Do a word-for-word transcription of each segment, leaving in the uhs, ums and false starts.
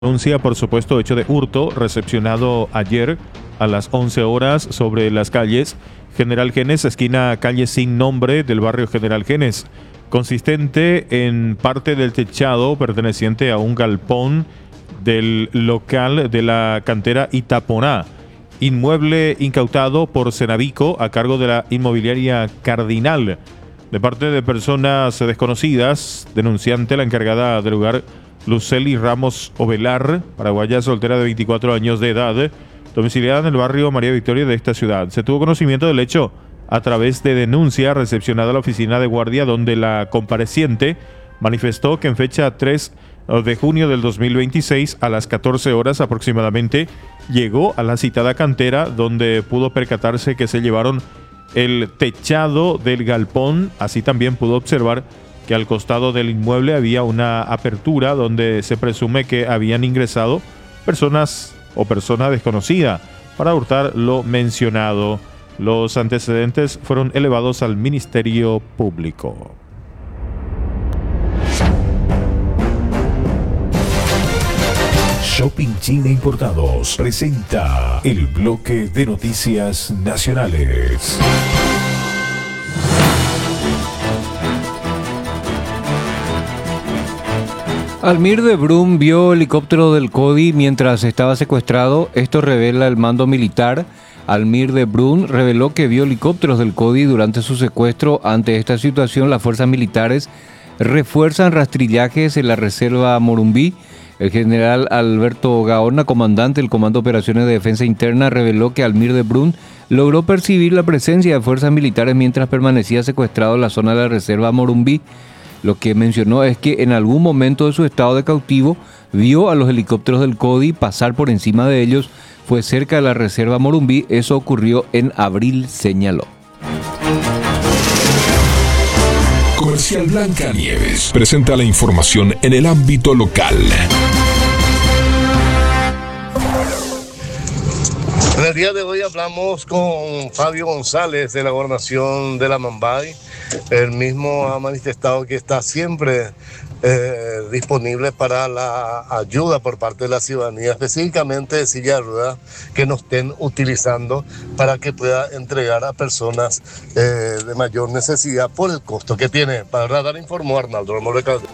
Denuncia por supuesto hecho de hurto recepcionado ayer a las once horas sobre las calles General Genes, esquina calle sin nombre del barrio General Genes, consistente en parte del techado perteneciente a un galpón del local de la cantera Itaponá. Inmueble incautado por Cenavico a cargo de la inmobiliaria Cardinal. De parte de personas desconocidas, denunciante la encargada del lugar, Luceli Ramos Ovelar, paraguaya soltera de veinticuatro años de edad, domiciliada en el barrio María Victoria de esta ciudad. Se tuvo conocimiento del hecho a través de denuncia recepcionada a la oficina de guardia, donde la compareciente manifestó que en fecha tres de junio del dos mil veintiséis a las catorce horas aproximadamente llegó a la citada cantera, donde pudo percatarse que se llevaron el techado del galpón. Así también pudo observar que al costado del inmueble había una apertura donde se presume que habían ingresado personas o persona desconocida para hurtar lo mencionado. Los antecedentes fueron elevados al Ministerio Público. Shopping China Importados presenta el bloque de noticias nacionales. Almir de Brum vio helicóptero del CODI mientras estaba secuestrado. Esto revela el mando militar. Almir de Brum reveló que vio helicópteros del CODI durante su secuestro. Ante esta situación, las fuerzas militares refuerzan rastrillajes en la reserva Morumbí. El general Alberto Gaona, comandante del Comando de Operaciones de Defensa Interna, reveló que Almir de Brum logró percibir la presencia de fuerzas militares mientras permanecía secuestrado en la zona de la reserva Morumbí. Lo que mencionó es que en algún momento de su estado de cautivo vio a los helicópteros del CODI pasar por encima de ellos. Fue cerca de la reserva Morumbí. Eso ocurrió en abril, señaló. Comercial Blancanieves presenta la información en el ámbito local. En el día de hoy hablamos con Fabio González de la Gobernación de la Mambay. Él mismo ha manifestado que está siempre eh, disponible para la ayuda por parte de la ciudadanía, específicamente de silla de ruedas que nos estén utilizando para que pueda entregar a personas eh, de mayor necesidad por el costo que tiene. Para Radar informó Arnaldo Romero Calderón.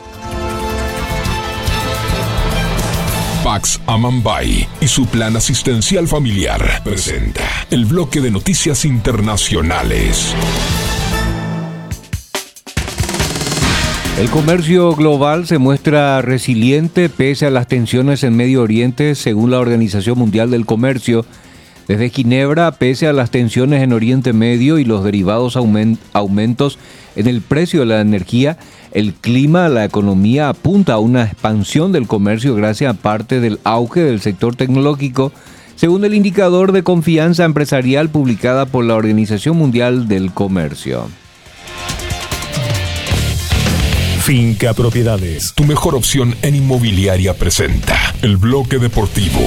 Pax Amambay y su plan asistencial familiar presenta el bloque de noticias internacionales. El comercio global se muestra resiliente pese a las tensiones en Medio Oriente, según la Organización Mundial del Comercio. Desde Ginebra, pese a las tensiones en Oriente Medio y los derivados aument- aumentos en el precio de la energía, el clima, la economía apunta a una expansión del comercio gracias a parte del auge del sector tecnológico, según el indicador de confianza empresarial publicada por la Organización Mundial del Comercio. Finca Propiedades, tu mejor opción en inmobiliaria, presenta el bloque deportivo.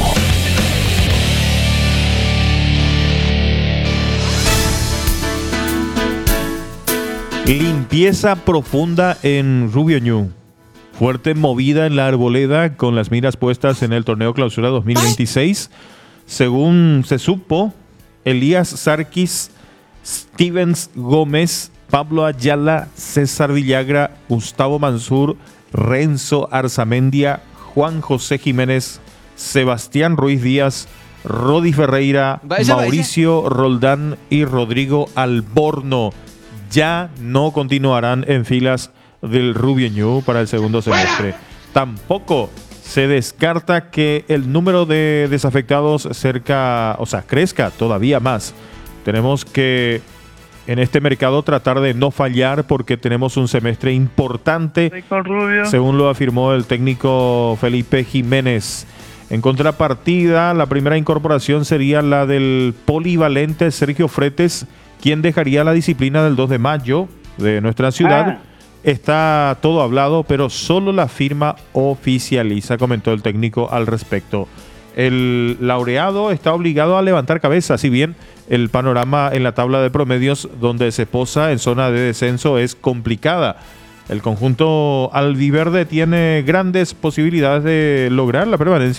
Limpieza profunda en Rubio Ñu. Fuerte movida en la Arboleda con las miras puestas en el torneo Clausura dos mil veintiséis. Según se supo, Elías Sarkis, Stevens Gómez, Pablo Ayala, César Villagra, Gustavo Mansur, Renzo Arzamendia, Juan José Jiménez, Sebastián Ruiz Díaz, Rodi Ferreira, vaya, Mauricio vaya. Roldán y Rodrigo Alborno ya no continuarán en filas del Rubio Ñu para el segundo semestre. Tampoco se descarta que el número de desafectados cerca, o sea, crezca todavía más. Tenemos que en este mercado tratar de no fallar porque tenemos un semestre importante, según lo afirmó el técnico Felipe Jiménez. En contrapartida, la primera incorporación sería la del polivalente Sergio Fretes, quien dejaría la disciplina del dos de mayo de nuestra ciudad. Ah. Está todo hablado, pero solo la firma oficializa, comentó el técnico al respecto. El laureado está obligado a levantar cabeza, si bien el panorama en la tabla de promedios donde se posa en zona de descenso es complicada. el conjunto albiverde tiene grandes posibilidades de lograr la permanencia